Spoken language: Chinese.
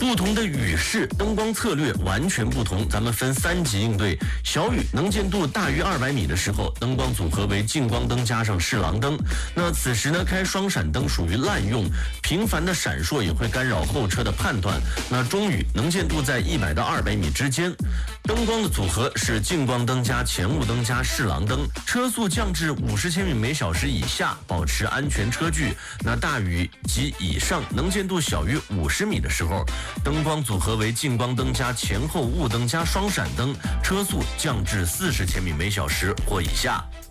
不同的雨势，灯光策略完全不同，咱们分3级应对。小雨能见度大于200米的时候，灯光组合为近光灯加上侍郎灯。那此时呢，开双闪灯属于滥用，频繁的闪烁也会干扰后车的判断。那中雨能见度在100到200米之间，灯光的组合是近光灯加前雾灯加侍郎灯，车速降至50千米每小时以下，保持安全车距。那大雨及以上能见度小于50米的时候，灯光组合为近光灯加前后雾灯加双闪灯，车速降至40千米每小时或以下。